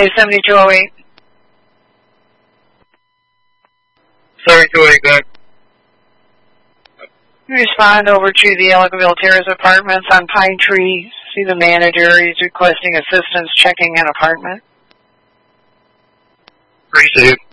Hey, 7208. 7208, good. Respond over to the Ellicottville Terrace Apartments on Pine Tree. See the manager. He's requesting assistance checking an apartment. Received.